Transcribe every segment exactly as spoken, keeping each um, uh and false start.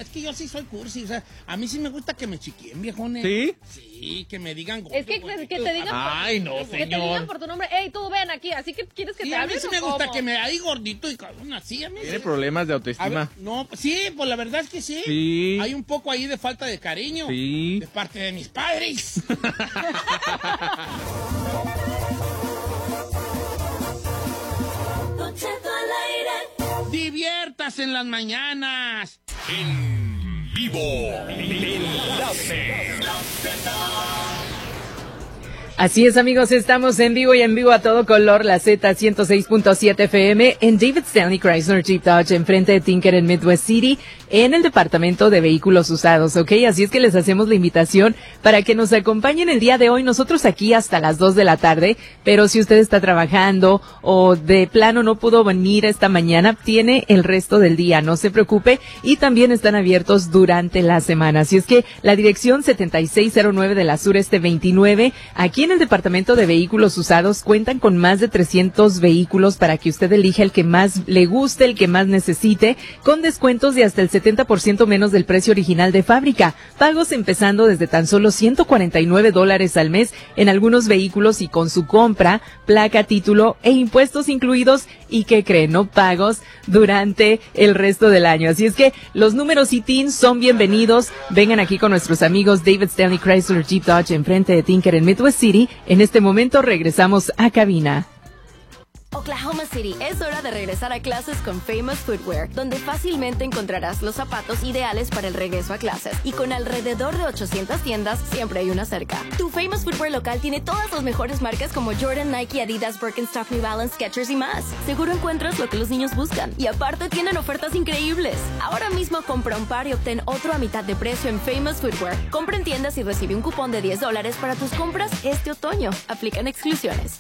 es que yo sí soy cursi, o sea, a mí sí me gusta que me chiquien, viejones. ¿Sí? Sí, que me digan... Es que, que, que te digan... Ay, no, que señor. te digan por tu nombre, hey, tú ven aquí, así que quieres que Sí, te a mí hables sí o me gusta cómo? que me ahí gordito y cabrón, así a mí. Tiene sí. problemas de A autoestima. ver, no, sí, pues la verdad es que sí. Sí. Hay un poco ahí de falta de cariño. Sí. De parte de mis padres. Diviertas en las mañanas. En vivo. Enlace. Así es, amigos, estamos en vivo y en vivo a todo color, la Z ciento seis punto siete F M en David Stanley Chrysler Jeep Dodge, enfrente de Tinker en Midwest City, en el departamento de vehículos usados, ¿ok? Así es que les hacemos la invitación para que nos acompañen el día de hoy, nosotros aquí hasta las dos de la tarde, pero si usted está trabajando o de plano no pudo venir esta mañana, tiene el resto del día, no se preocupe, y también están abiertos durante la semana. Así es que la dirección setenta y seis cero nueve de la Sureste veintinueve, aquí en el departamento de vehículos usados cuentan con más de trescientos vehículos para que usted elija el que más le guste, el que más necesite, con descuentos de hasta el setenta por ciento menos del precio original de fábrica. Pagos empezando desde tan solo ciento cuarenta y nueve dólares al mes en algunos vehículos y con su compra, placa, título e impuestos incluidos y que creen, no pagos durante el resto del año. Así es que los números y T I N son bienvenidos. Vengan aquí con nuestros amigos David Stanley Chrysler Jeep Dodge enfrente de Tinker en Midwest City. En este momento regresamos a cabina. Oklahoma City, es hora de regresar a clases con Famous Footwear, donde fácilmente encontrarás los zapatos ideales para el regreso a clases. Y con alrededor de ochocientas tiendas, siempre hay una cerca. Tu Famous Footwear local tiene todas las mejores marcas como Jordan, Nike, Adidas, Birkenstock, New Balance, Skechers y más. Seguro encuentras lo que los niños buscan. Y aparte tienen ofertas increíbles. Ahora mismo compra un par y obtén otro a mitad de precio en Famous Footwear. Compra en tiendas y recibe un cupón de diez dólares para tus compras este otoño. Aplican exclusiones.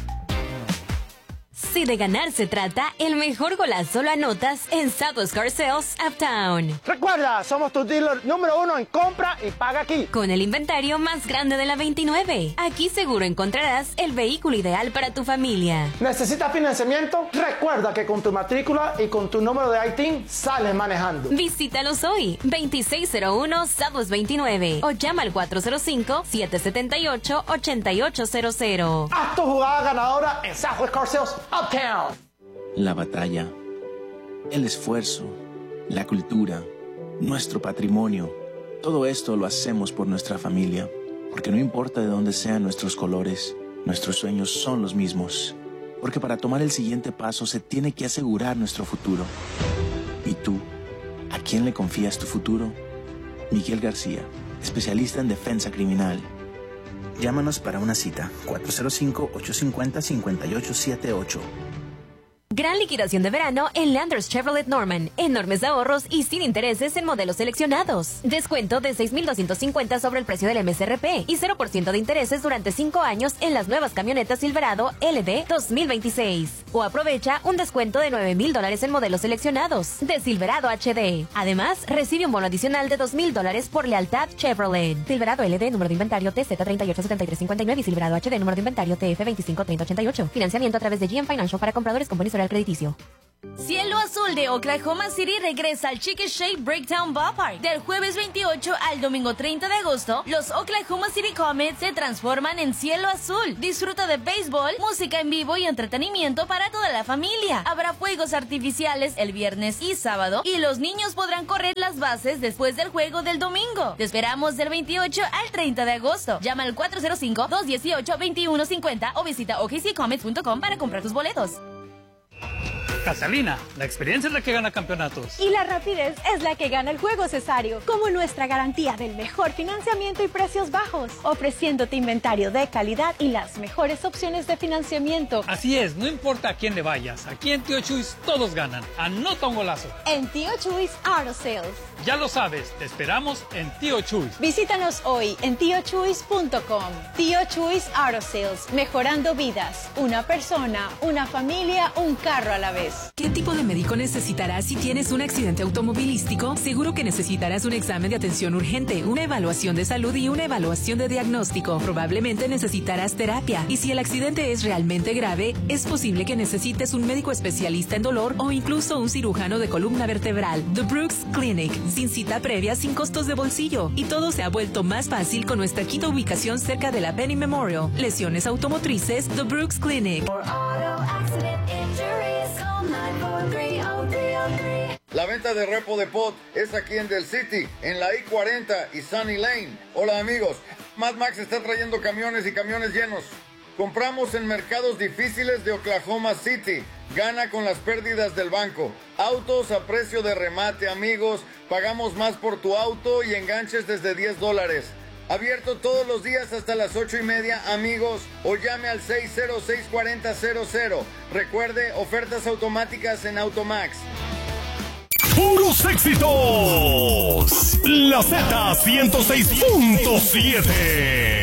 Si de ganar se trata, el mejor golazo lo anotas en Southwest Car Sales Uptown. Recuerda, somos tu dealer número uno en compra y paga aquí. Con el inventario más grande de la veintinueve. Aquí seguro encontrarás el vehículo ideal para tu familia. ¿Necesitas financiamiento? Recuerda que con tu matrícula y con tu número de I T I N sales manejando. Visítalos hoy, veintiséis cero uno Southwest veintinueve, o llama al cuatro cero cinco, siete siete ocho, ocho ocho cero cero. Haz tu jugada ganadora en Southwest Car Sales Uptown. La batalla, el esfuerzo, la cultura, nuestro patrimonio, todo esto lo hacemos por nuestra familia, porque no importa de dónde sean nuestros colores, nuestros sueños son los mismos, porque para tomar el siguiente paso se tiene que asegurar nuestro futuro. ¿Y tú? ¿A quién le confías tu futuro? Miguel García, especialista en defensa criminal. Llámanos para una cita, cuatro cero cinco, ocho cinco cero, cinco ocho siete ocho. Gran liquidación de verano en Landers Chevrolet Norman. Enormes ahorros y sin intereses en modelos seleccionados. Descuento de seis mil doscientos cincuenta sobre el precio del M S R P y cero por ciento de intereses durante cinco años en las nuevas camionetas Silverado L D dos mil veintiséis. O aprovecha un descuento de nueve mil dólares en modelos seleccionados de Silverado H D. Además, recibe un bono adicional de dos mil dólares por lealtad Chevrolet. Silverado L D, número de inventario T Z treinta y ocho setenta y tres cincuenta y nueve y Silverado H D, número de inventario T F veinticinco treinta ochenta y ocho. Financiamiento a través de G M Financial para compradores con buen historial crediticio. Cielo Azul de Oklahoma City regresa al Chickasha Breakdown Ballpark. Del jueves veintiocho al domingo treinta de agosto, los Oklahoma City Comets se transforman en Cielo Azul. Disfruta de béisbol, música en vivo y entretenimiento para toda la familia. Habrá fuegos artificiales el viernes y sábado y los niños podrán correr las bases después del juego del domingo. Te esperamos del veintiocho al treinta de agosto. Llama al cuatro cero cinco, dos uno ocho, dos uno cinco cero o visita O K C comets punto com para comprar tus boletos. Casalina, la experiencia es la que gana campeonatos. Y la rapidez es la que gana el juego, Cesario. Como nuestra garantía del mejor financiamiento y precios bajos. Ofreciéndote inventario de calidad y las mejores opciones de financiamiento. Así es, no importa a quién le vayas. Aquí en Tío Chuys todos ganan. Anota un golazo. En Tío Chuys Auto Sales. Ya lo sabes, te esperamos en Tío Chuys. Visítanos hoy en tío chuys punto com. Tío Chuys Auto Sales. Mejorando vidas. Una persona, una familia, un carro a la vez. diez. ¿Qué tipo de médico necesitarás si tienes un accidente automovilístico? Seguro que necesitarás un examen de atención urgente, una evaluación de salud y una evaluación de diagnóstico. Probablemente necesitarás terapia. Y si el accidente es realmente grave, es posible que necesites un médico especialista en dolor o incluso un cirujano de columna vertebral. The Brooks Clinic, sin cita previa, sin costos de bolsillo. Y todo se ha vuelto más fácil con nuestra quinta ubicación cerca de la Penny Memorial. Lesiones automotrices, The Brooks Clinic. La venta de repo de pot es aquí en Del City, en la I cuarenta y Sunny Lane. Hola amigos, Mad Max está trayendo camiones y camiones llenos. Compramos en mercados difíciles de Oklahoma City. Gana con las pérdidas del banco. Autos a precio de remate, amigos. Pagamos más por tu auto y enganches desde diez dólares. Abierto todos los días hasta las ocho y media, amigos. O llame al seis cero seis, cuatro cero cero cero. Recuerde, ofertas automáticas en Automax. ¡Puros éxitos! La Z ciento seis punto siete.